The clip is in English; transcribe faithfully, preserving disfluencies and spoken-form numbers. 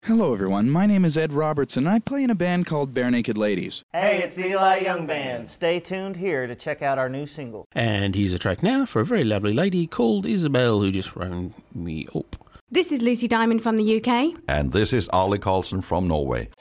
Hello everyone, my name is Ed Robertson and I play in a band called Bare Naked Ladies. Hey, it's Eli Young Band. Stay tuned here to check out our new single. And here's a track now for a very lovely lady called Isabel who just phoned me up. This is Lucy Diamond from the U K. And this is Arlie Carlson from Norway.